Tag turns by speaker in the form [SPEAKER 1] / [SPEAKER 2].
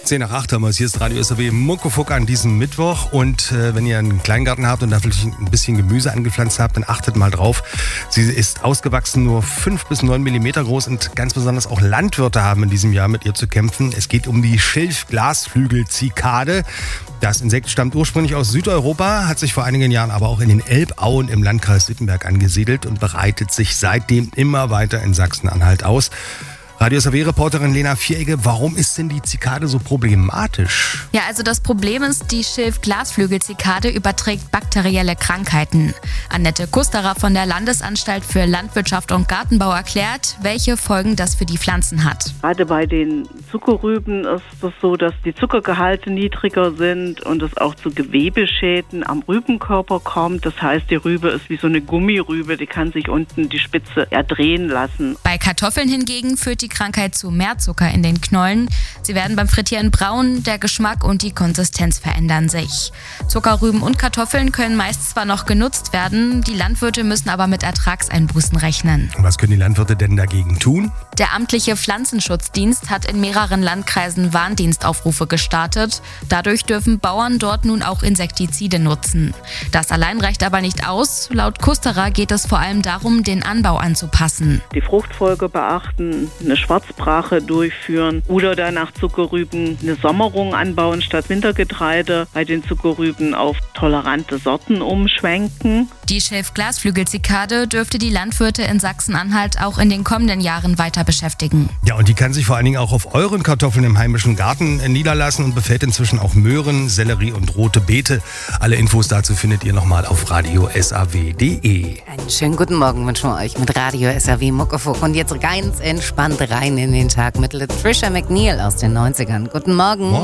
[SPEAKER 1] 10 nach 8 haben wir es. Hier ist Radio SAW Muckefuck an diesem Mittwoch. Und wenn ihr einen Kleingarten habt und da vielleicht ein bisschen Gemüse angepflanzt habt, dann achtet mal drauf. Sie ist ausgewachsen, nur 5 bis 9 Millimeter groß. Und ganz besonders auch Landwirte haben in diesem Jahr mit ihr zu kämpfen. Es geht um die Schilf-Glasflügel-Zikade. Das Insekt stammt ursprünglich aus Südeuropa, hat sich vor einigen Jahren aber auch in den Elbauen im Landkreis Wittenberg angesiedelt und breitet sich seitdem immer weiter in Sachsen-Anhalt aus. Radio SAW-Reporterin Lena Vieregge, warum ist denn die Zikade so problematisch?
[SPEAKER 2] Ja, also das Problem ist, die Schilf-Glasflügel-Zikade überträgt bakterielle Krankheiten. Annette Kusterer von der Landesanstalt für Landwirtschaft und Gartenbau erklärt, welche Folgen das für die Pflanzen hat.
[SPEAKER 3] Gerade bei den Zuckerrüben ist es so, dass die Zuckergehalte niedriger sind und es auch zu Gewebeschäden am Rübenkörper kommt. Das heißt, die Rübe ist wie so eine Gummirübe, die kann sich unten die Spitze drehen lassen.
[SPEAKER 2] Bei Kartoffeln hingegen führt die Krankheit zu mehr Zucker in den Knollen. Sie werden beim Frittieren braun, der Geschmack und die Konsistenz verändern sich. Zuckerrüben und Kartoffeln können meist zwar noch genutzt werden, die Landwirte müssen aber mit Ertragseinbußen rechnen.
[SPEAKER 1] Was können die Landwirte denn dagegen tun?
[SPEAKER 2] Der amtliche Pflanzenschutzdienst hat in mehreren Landkreisen Warndienstaufrufe gestartet. Dadurch dürfen Bauern dort nun auch Insektizide nutzen. Das allein reicht aber nicht aus. Laut Kusterer geht es vor allem darum, den Anbau anzupassen.
[SPEAKER 3] Die Fruchtfolge beachten, eine Schwarzbrache durchführen oder dann nach Zuckerrüben eine Sommerung anbauen statt Wintergetreide. Bei den Zuckerrüben auf tolerante Sorten umschwenken.
[SPEAKER 2] Die Schilf-Glasflügel-Zikade dürfte die Landwirte in Sachsen-Anhalt auch in den kommenden Jahren weiter beschäftigen.
[SPEAKER 1] Ja, und die kann sich vor allen Dingen auch auf euren Kartoffeln im heimischen Garten niederlassen und befällt inzwischen auch Möhren, Sellerie und rote Beete. Alle Infos dazu findet ihr nochmal auf radiosaw.de.
[SPEAKER 4] Einen schönen guten Morgen wünschen wir euch mit Radio SAW Muckefuck. Und jetzt ganz entspannt rein in den Tag mit Trisha McNeil aus den 90ern. Guten Morgen.